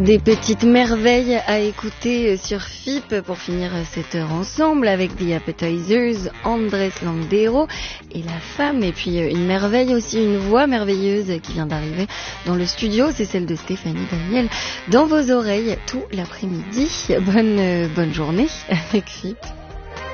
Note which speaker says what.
Speaker 1: Des petites merveilles à écouter sur FIP pour finir cette heure ensemble avec The Appetizers, Andrés Landero et la femme. Et puis une merveille aussi, une voix merveilleuse qui vient d'arriver dans le studio, c'est celle de Stéphanie Daniel dans vos oreilles tout l'après-midi. Bonne journée avec FIP.